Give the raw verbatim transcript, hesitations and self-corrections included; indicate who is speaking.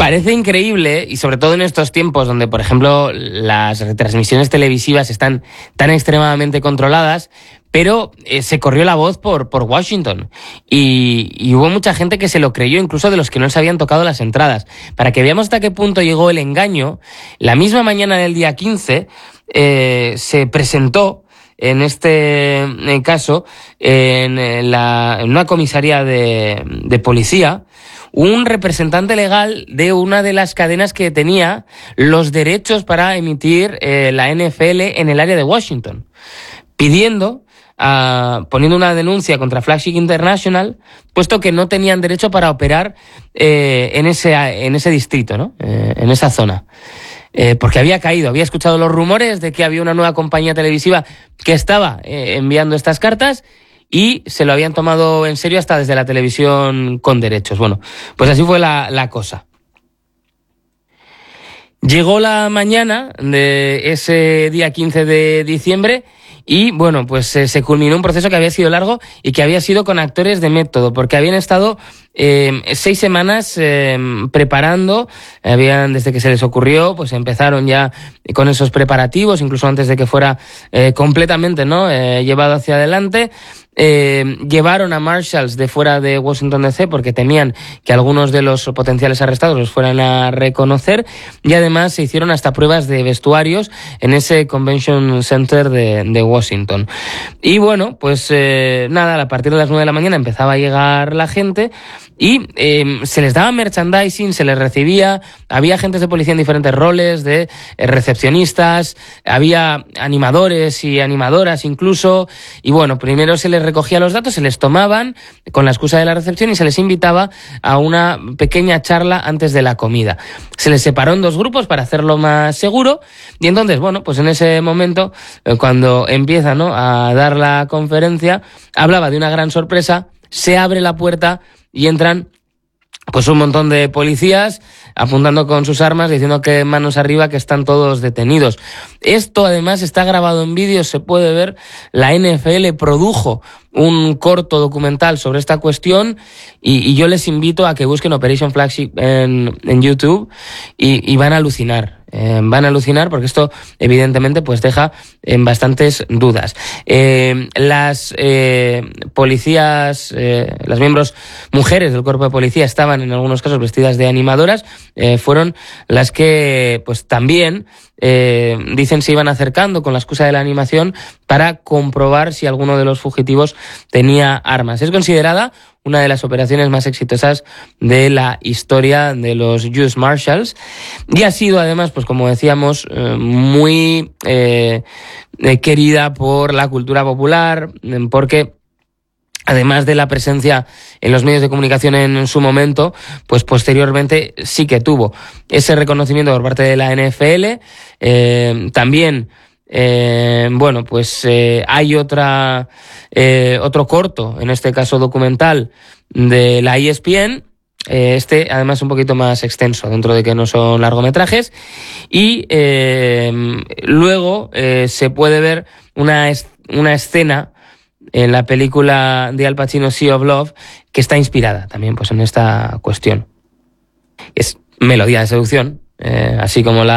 Speaker 1: Parece increíble, y sobre todo en estos tiempos donde, por ejemplo, las retransmisiones televisivas están tan extremadamente controladas, pero eh, se corrió la voz por, por Washington y, y hubo mucha gente que se lo creyó, incluso de los que no se habían tocado las entradas. Para que veamos hasta qué punto llegó el engaño, la misma mañana del día quince eh, se presentó en este en caso en, la, en una comisaría de, de policía un representante legal de una de las cadenas que tenía los derechos para emitir eh, la N F L en el área de Washington, pidiendo, uh, poniendo una denuncia contra Flagship International, puesto que no tenían derecho para operar eh, en ese en ese distrito, ¿no? Eh, en esa zona. Eh, porque había caído, había escuchado los rumores de que había una nueva compañía televisiva que estaba eh, enviando estas cartas, y se lo habían tomado en serio hasta desde la televisión con derechos. Bueno, pues así fue la, la cosa. Llegó la mañana de ese día quince de diciembre y, bueno, pues eh, se culminó un proceso que había sido largo y que había sido con actores de método, porque habían estado eh, seis semanas eh, preparando, habían, desde que se les ocurrió, pues empezaron ya con esos preparativos, incluso antes de que fuera eh, completamente, ¿no?, eh, llevado hacia adelante. Eh, llevaron a marshals de fuera de Washington D C porque temían que algunos de los potenciales arrestados los fueran a reconocer, y además se hicieron hasta pruebas de vestuarios en ese Convention Center de, de Washington. Y bueno, pues eh, nada, a partir de las nueve de la mañana empezaba a llegar la gente y eh, se les daba merchandising, se les recibía, había agentes de policía en diferentes roles, de eh, recepcionistas, había animadores y animadoras incluso, y bueno, primero se les recogía los datos, se les tomaban con la excusa de la recepción y se les invitaba a una pequeña charla antes de la comida. Se les separó en dos grupos para hacerlo más seguro, y entonces, bueno, pues en ese momento, eh, cuando empieza, ¿no?, a dar la conferencia, hablaba de una gran sorpresa, se abre la puerta y entran pues un montón de policías apuntando con sus armas, diciendo que manos arriba, que están todos detenidos. Esto además está grabado en vídeo, se puede ver. La N F L produjo un corto documental sobre esta cuestión y, y yo les invito a que busquen Operation Flagship en, en YouTube y, y van a alucinar. Eh, van a alucinar porque esto evidentemente pues deja en bastantes dudas. Eh, las eh, policías, eh, las miembros mujeres del cuerpo de policía estaban en algunos casos vestidas de animadoras, eh, fueron las que pues también eh, dicen se iban acercando con la excusa de la animación para comprobar si alguno de los fugitivos tenía armas. Es considerada una de las operaciones más exitosas de la historia de los U S Marshals, y ha sido además, pues como decíamos, eh, muy eh, eh, querida por la cultura popular, eh, porque además de la presencia en los medios de comunicación en su momento, pues posteriormente sí que tuvo ese reconocimiento por parte de la N F L. Eh, también Eh, bueno, pues eh, hay otra eh, otro corto, en este caso documental, de la E S P N, eh, este además un poquito más extenso, dentro de que no son largometrajes, y eh, luego eh, se puede ver una, es, una escena en la película de Al Pacino, Sea of Love, que está inspirada también pues en esta cuestión. Es Melodía de Seducción, eh, así como la